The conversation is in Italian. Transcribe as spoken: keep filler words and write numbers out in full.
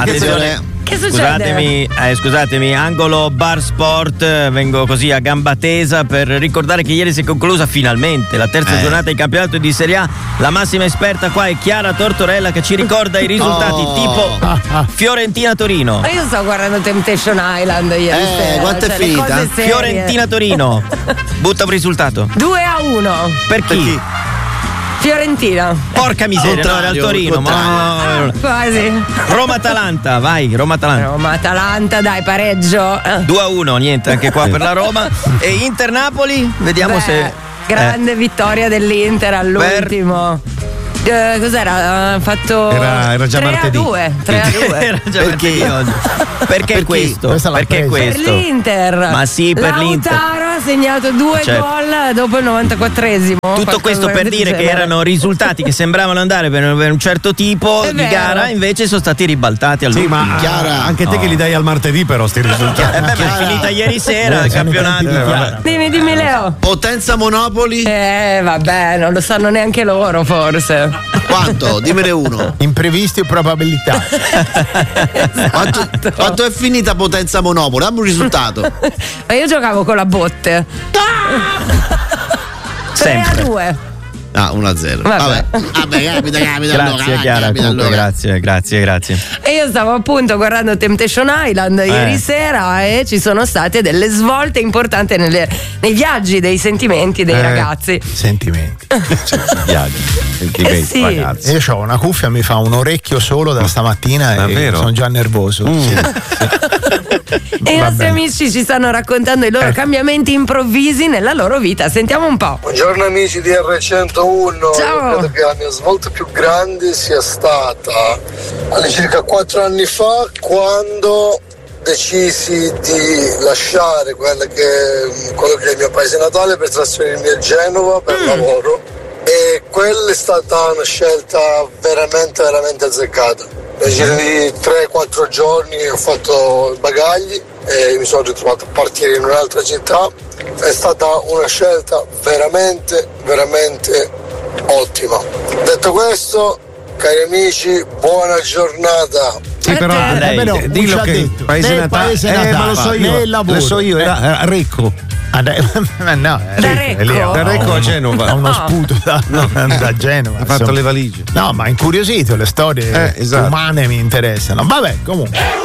attenzione. Che succede? Scusatemi, eh, scusatemi, angolo Bar Sport, vengo così a gamba tesa per ricordare che ieri si è conclusa finalmente la terza Eh. giornata di campionato di Serie A. La massima esperta qua è Chiara Tortorella che ci ricorda i risultati Oh. tipo Fiorentina-Torino. Ma io sto guardando Temptation Island ieri Eh, sera, quanto è cioè, le finita? cose serie. Fiorentina-Torino. Butta un risultato. due a uno. Per chi? Fiorentina. Porca miseria, no, era il Contrario, Torino. Ma... Ah, quasi. Roma-Atalanta, vai, Roma-Atalanta. Roma-Atalanta, dai, pareggio. due a uno, niente, anche qua per la Roma. E Inter-Napoli, vediamo Beh, se... grande eh. vittoria dell'Inter all'ultimo. Eh, cos'era? Ha fatto Era- era già tre martedì. a due. tre a due. Era già martedì oggi. Perché questo? Questa l'ha Perché presa. Per questo? l'Inter. Ma sì, per l'Inter. Lautaro ha segnato due Certo. gol dopo il novantaquattresimo. Tutto qualcosa questo per del dire che genere. erano risultati che sembravano andare per per un certo tipo È di vero. gara, invece sono stati ribaltati Sì, all'ultimo. ma Chiara. anche te che li dai al martedì, però, sti risultati. Eh, beh, ma è Chiara. finita ieri sera Eh, il sono campionato. tanti di eh, vabbè. Chiara. Dimmi, dimmi Leo. Potenza Monopoli? Eh, vabbè, non lo sanno neanche loro, forse. Quanto? Dimmene uno. Imprevisti o probabilità. Quanto, Esatto. quanto è finita Potenza Monopoli? Dammi un risultato. Ma io giocavo con la botte. tre a Sempre. due. Ah, uno a zero. Vabbè. Vabbè. Vabbè, capita, capita. Grazie allora, Chiara, capita, comunque, allora. grazie, grazie, grazie. E io stavo appunto guardando Temptation Island ieri sera e ci sono state delle svolte importanti nelle- nei viaggi dei sentimenti dei Eh. ragazzi. Sentimenti. Viaggi, sentimenti, Eh sì. ragazzi. Io ho una cuffia, mi fa un orecchio solo da stamattina e Davvero? sono già nervoso. Mm. Sì. E i Va nostri bene. amici ci stanno raccontando i loro cambiamenti improvvisi nella loro vita. Sentiamo un po'. Buongiorno amici di erre centouno, Ciao. io credo che la mia svolta più grande sia stata all'incirca quattro anni fa quando decisi di lasciare quella che, quello che è il mio paese natale per trasferirmi a Genova per lavoro e quella è stata una scelta veramente veramente azzeccata. Nel giro di tre quattro giorni ho fatto i bagagli e mi sono ritrovato a partire in un'altra città. È stata una scelta veramente, veramente ottima. Detto questo, cari amici, buona giornata. Sì, però Eh, lei, eh, però, dillo ci ha che detto, paese nel natale, paese eh, ma lo so natale, io, nel lavoro. lo so io, era, era Recco. Ah, dai, ma no, è Da Recco, è Recco? lì, Da Recco a Genova. Ha uno No. sputo da, da Genova. Ha fatto insomma. le valigie. No, ma incuriosito, le storie Eh, esatto. umane mi interessano. Vabbè, comunque.